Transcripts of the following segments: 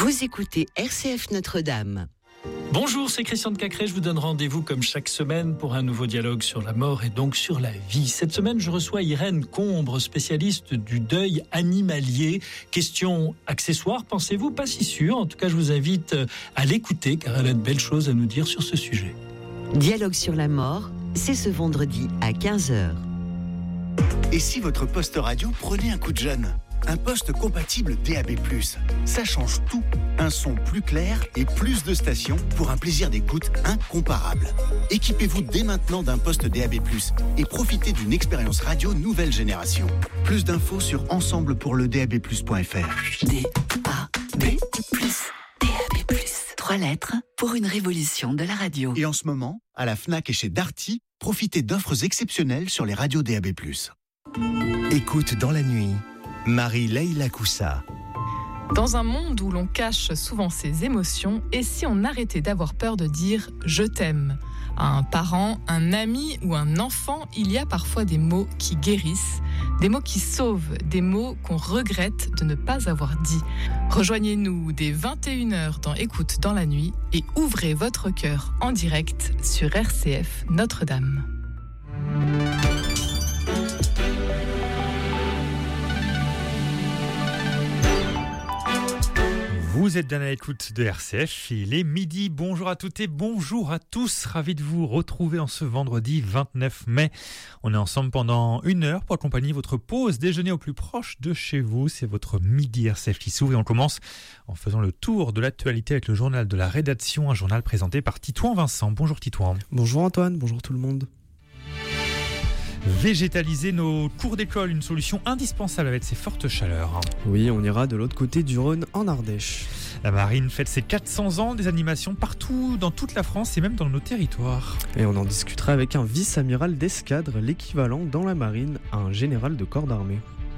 Vous écoutez RCF Notre-Dame. Bonjour, c'est Christian de Cacré. Je vous donne rendez-vous comme chaque semaine pour un nouveau dialogue sur la mort et donc sur la vie. Cette semaine, je reçois Irène Combre, spécialiste du deuil animalier. Question accessoire, pensez-vous? Pas si sûr. En tout cas, je vous invite à l'écouter car elle a de belles choses à nous dire sur ce sujet. Dialogue sur la mort, c'est ce vendredi à 15h. Et si votre poste radio prenait un coup de jeune? Un poste compatible DAB+. Ça change tout. Un son plus clair et plus de stations pour un plaisir d'écoute incomparable. Équipez-vous dès maintenant d'un poste DAB+, et profitez d'une expérience radio nouvelle génération. Plus d'infos sur ensemblepourledab+.fr. DAB+, DAB+. 3 lettres pour une révolution de la radio. Et en ce moment, à la Fnac et chez Darty, profitez d'offres exceptionnelles sur les radios DAB+. Écoute dans la nuit. Marie-Leila Koussa. Dans un monde où l'on cache souvent ses émotions, et si on arrêtait d'avoir peur de dire « je t'aime » à un parent, un ami ou un enfant, il y a parfois des mots qui guérissent, des mots qui sauvent, des mots qu'on regrette de ne pas avoir dit. Rejoignez-nous dès 21h dans Écoute dans la nuit et ouvrez votre cœur en direct sur RCF Notre-Dame. Vous êtes bien à l'écoute de RCF, il est midi, bonjour à toutes et bonjour à tous, ravi de vous retrouver en ce vendredi 29 mai. On est ensemble pendant 1 heure pour accompagner votre pause déjeuner au plus proche de chez vous, c'est votre midi RCF qui s'ouvre et on commence en faisant le tour de l'actualité avec le journal de la rédaction, un journal présenté par Titouan Vincent. Bonjour Titouan. Bonjour Antoine, bonjour tout le monde. Végétaliser nos cours d'école, une solution indispensable avec ces fortes chaleurs. Oui, on ira de l'autre côté du Rhône en Ardèche. La marine fête ses 400 ans, des animations partout, dans toute la France et même dans nos territoires. Et on en discutera avec un vice-amiral d'escadre, l'équivalent dans la marine à un général de corps d'armée.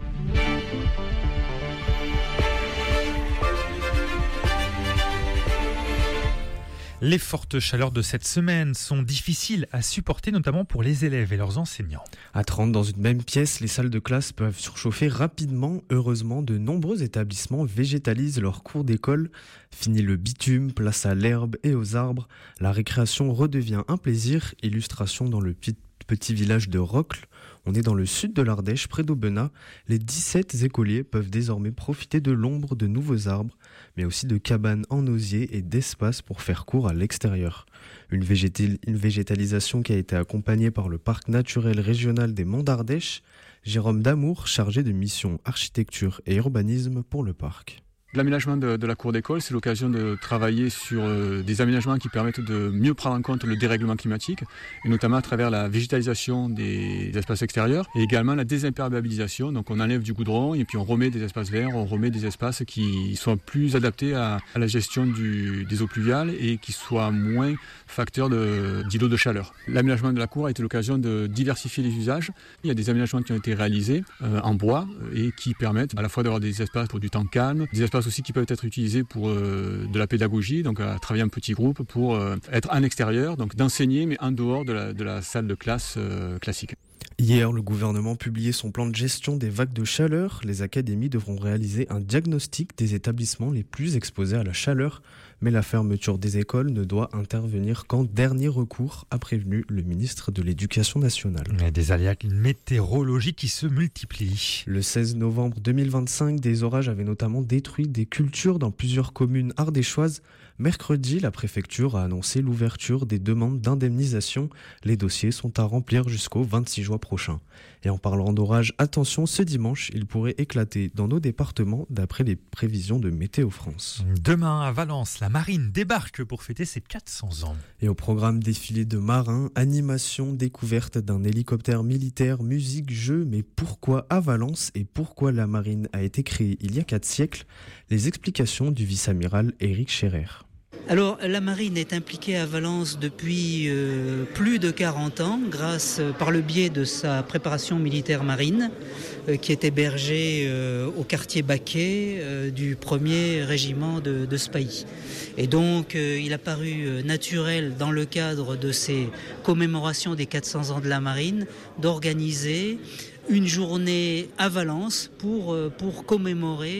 Les fortes chaleurs de cette semaine sont difficiles à supporter, notamment pour les élèves et leurs enseignants. À 30 dans une même pièce, les salles de classe peuvent surchauffer rapidement. Heureusement, de nombreux établissements végétalisent leurs cours d'école. Fini le bitume, place à l'herbe et aux arbres. La récréation redevient un plaisir. Illustration dans le petit village de Rocle. On est dans le sud de l'Ardèche, près d'Aubenas. Les 17 écoliers peuvent désormais profiter de l'ombre de nouveaux arbres, mais aussi de cabanes en osier et d'espaces pour faire cours à l'extérieur. Une végétalisation qui a été accompagnée par le parc naturel régional des Monts d'Ardèche. Jérôme Damour, chargé de mission architecture et urbanisme pour le parc. L'aménagement de la cour d'école, c'est l'occasion de travailler sur des aménagements qui permettent de mieux prendre en compte le dérèglement climatique, et notamment à travers la végétalisation des espaces extérieurs, et également la désimperméabilisation. Donc on enlève du goudron et puis on remet des espaces verts, on remet des espaces qui soient plus adaptés à la gestion des eaux pluviales et qui soient moins facteurs d'îlots de chaleur. L'aménagement de la cour a été l'occasion de diversifier les usages. Il y a des aménagements qui ont été réalisés en bois et qui permettent à la fois d'avoir des espaces pour du temps calme, des espaces aussi qui peuvent être utilisés pour de la pédagogie, donc à travailler en petits groupes pour être en extérieur, donc d'enseigner mais en dehors de la salle de classe classique. Hier, le gouvernement publiait son plan de gestion des vagues de chaleur. Les académies devront réaliser un diagnostic des établissements les plus exposés à la chaleur. Mais la fermeture des écoles ne doit intervenir qu'en dernier recours, a prévenu le ministre de l'Éducation nationale. Il y a des aléas météorologiques qui se multiplient. Le 16 novembre 2025, des orages avaient notamment détruit des cultures dans plusieurs communes ardéchoises. Mercredi, la préfecture a annoncé l'ouverture des demandes d'indemnisation. Les dossiers sont à remplir jusqu'au 26 juin prochain. Et en parlant d'orage, attention, ce dimanche, il pourrait éclater dans nos départements d'après les prévisions de Météo France. Demain, à Valence, la marine débarque pour fêter ses 400 ans. Et au programme défilé de marins, animation, découverte d'un hélicoptère militaire, musique, jeux. Mais pourquoi à Valence et pourquoi la marine a été créée il y a 4 siècles? Les explications du vice-amiral Éric Scherer. Alors, la marine est impliquée à Valence depuis plus de 40 ans, par le biais de sa préparation militaire marine, qui est hébergée au quartier Baquet du 1er régiment de Spahi. Et donc, il a paru naturel, dans le cadre de ces commémorations des 400 ans de la marine, d'organiser une journée à Valence pour commémorer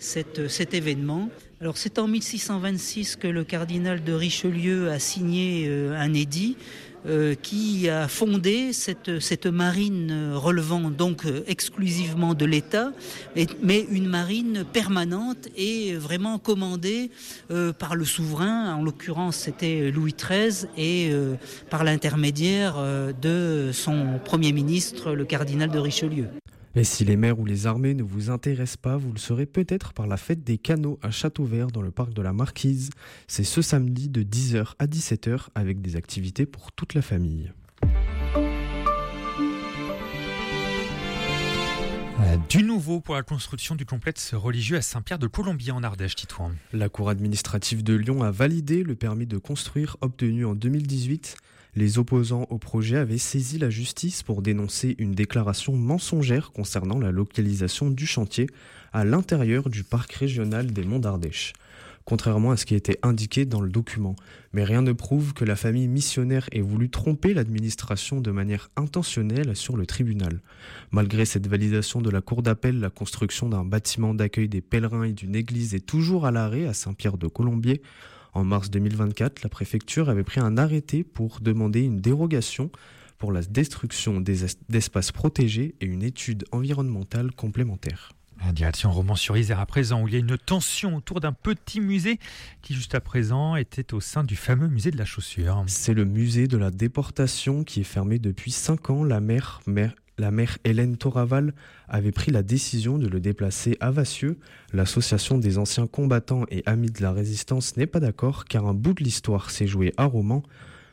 cet événement. Alors c'est en 1626 que le cardinal de Richelieu a signé un édit qui a fondé cette marine relevant donc exclusivement de l'État, mais une marine permanente et vraiment commandée par le souverain, en l'occurrence c'était Louis XIII, et par l'intermédiaire de son Premier ministre, le cardinal de Richelieu. Et si les mers ou les armées ne vous intéressent pas, vous le saurez peut-être par la fête des canots à Châteauvert dans le parc de la Marquise. C'est ce samedi de 10h à 17h avec des activités pour toute la famille. Du nouveau pour la construction du complexe religieux à Saint-Pierre-de-Colombier en Ardèche, Titouan. La Cour administrative de Lyon a validé le permis de construire obtenu en 2018. Les opposants au projet avaient saisi la justice pour dénoncer une déclaration mensongère concernant la localisation du chantier à l'intérieur du parc régional des Monts d'Ardèche, contrairement à ce qui était indiqué dans le document. Mais rien ne prouve que la famille missionnaire ait voulu tromper l'administration de manière intentionnelle sur le tribunal. Malgré cette validation de la Cour d'appel, la construction d'un bâtiment d'accueil des pèlerins et d'une église est toujours à l'arrêt à Saint-Pierre-de-Colombier. En mars 2024, la préfecture avait pris un arrêté pour demander une dérogation pour la destruction d'espaces protégés et une étude environnementale complémentaire. Direction Romans-sur-Isère à présent, où il y a une tension autour d'un petit musée qui juste à présent était au sein du fameux musée de la chaussure. C'est le musée de la déportation qui est fermé depuis 5 ans. La mère Hélène Toraval avait pris la décision de le déplacer à Vassieux. L'association des anciens combattants et amis de la résistance n'est pas d'accord car un bout de l'histoire s'est joué à Romans.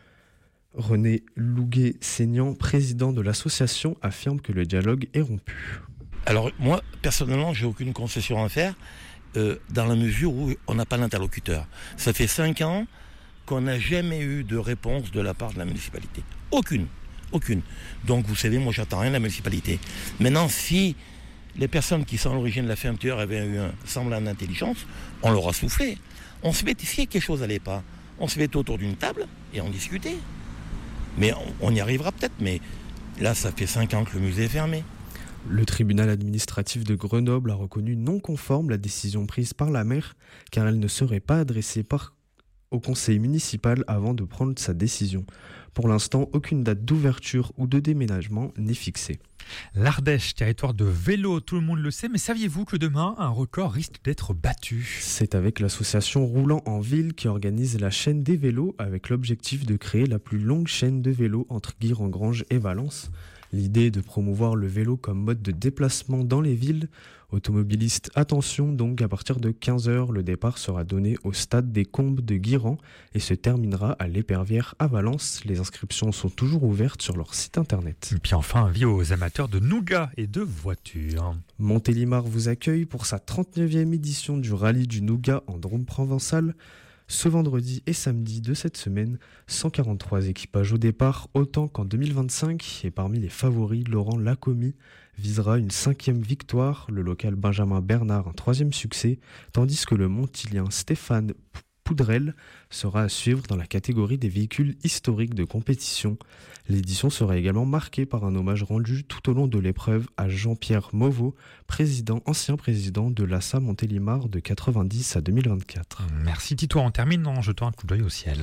René Louguet-Seignan, président de l'association, affirme que le dialogue est rompu. Alors moi, personnellement, j'ai aucune concession à faire dans la mesure où on n'a pas d'interlocuteur. Ça fait 5 ans qu'on n'a jamais eu de réponse de la part de la municipalité. Aucune. Donc vous savez, moi j'attends rien de la municipalité. Maintenant, si les personnes qui sont à l'origine de la fermeture avaient eu un semblant d'intelligence, on leur a soufflé. On se met, si quelque chose n'allait pas, on se met autour d'une table et on discutait. Mais on y arrivera peut-être, mais là ça fait 5 ans que le musée est fermé. Le tribunal administratif de Grenoble a reconnu non conforme la décision prise par la maire car elle ne serait pas adressée au conseil municipal avant de prendre sa décision. Pour l'instant, aucune date d'ouverture ou de déménagement n'est fixée. L'Ardèche, territoire de vélo, tout le monde le sait, mais saviez-vous que demain, un record risque d'être battu ? C'est avec l'association Roulant en Ville qui organise la chaîne des vélos avec l'objectif de créer la plus longue chaîne de vélos entre Guire-en-Grange et Valence. L'idée est de promouvoir le vélo comme mode de déplacement dans les villes. Automobilistes, attention donc, à partir de 15h, le départ sera donné au stade des Combes de Guiran et se terminera à l'Épervière à Valence. Les inscriptions sont toujours ouvertes sur leur site internet. Et puis enfin, avis aux amateurs de nougat et de voitures. Montélimar vous accueille pour sa 39e édition du rallye du nougat en Drôme provençal. Ce vendredi et samedi de cette semaine, 143 équipages au départ, autant qu'en 2025. Et parmi les favoris, Laurent Lacomie visera une 5e victoire, le local Benjamin Bernard un 3e succès, tandis que le montilien Stéphane Poudrel sera à suivre dans la catégorie des véhicules historiques de compétition. L'édition sera également marquée par un hommage rendu tout au long de l'épreuve à Jean-Pierre Mauveau, ancien président de l'ASSA Montélimar de 90 à 2024. Merci Tito, on termine en jetant un coup d'œil au ciel.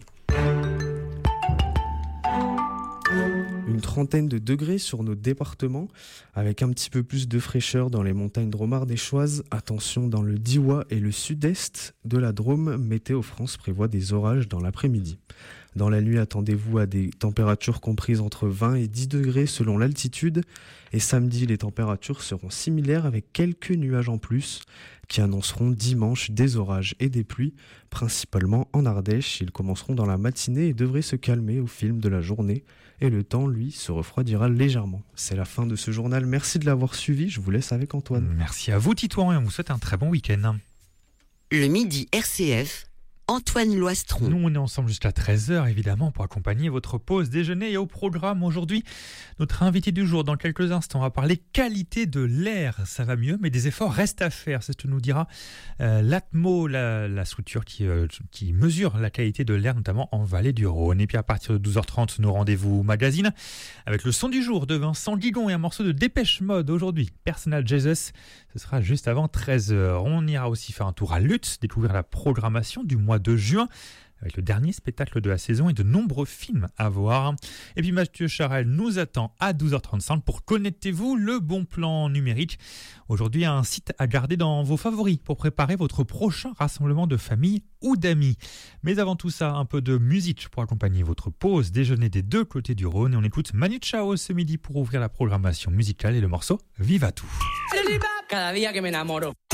Une 30aine de degrés sur nos départements, avec un petit peu plus de fraîcheur dans les montagnes dromardéchoises. Attention dans le Diois et le sud-est de la Drôme, Météo France prévoit des orages dans l'après-midi. Dans la nuit, attendez-vous à des températures comprises entre 20 et 10 degrés selon l'altitude. Et samedi, les températures seront similaires avec quelques nuages en plus qui annonceront dimanche des orages et des pluies, principalement en Ardèche. Ils commenceront dans la matinée et devraient se calmer au fil de la journée. Et le temps, lui, se refroidira légèrement. C'est la fin de ce journal. Merci de l'avoir suivi. Je vous laisse avec Antoine. Merci à vous, Titouan, et on vous souhaite un très bon week-end. Le Midi RCF, Antoine Loistron. Nous, on est ensemble jusqu'à 13h, évidemment, pour accompagner votre pause déjeuner. Et au programme aujourd'hui, notre invité du jour, dans quelques instants, on va parler qualité de l'air. Ça va mieux, mais des efforts restent à faire. C'est ce que nous dira l'Atmo, la structure qui mesure la qualité de l'air, notamment en Vallée du Rhône. Et puis à partir de 12h30, nos rendez-vous magazine, avec le son du jour de Vincent Guigon et un morceau de Dépêche Mode aujourd'hui. Personal Jesus, ce sera juste avant 13h. On ira aussi faire un tour à Lutz, découvrir la programmation du mois de juin, avec le dernier spectacle de la saison et de nombreux films à voir. Et puis Mathieu Charel nous attend à 12h35 pour Connectez-vous, le bon plan numérique. Aujourd'hui, un site à garder dans vos favoris pour préparer votre prochain rassemblement de famille ou d'amis. Mais avant tout ça, un peu de musique pour accompagner votre pause déjeuner des deux côtés du Rhône. Et on écoute Manu Chao ce midi pour ouvrir la programmation musicale et le morceau Viva tout. Cada día que me enamoro.